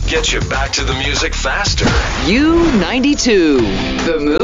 Get you back to the music faster. U92, the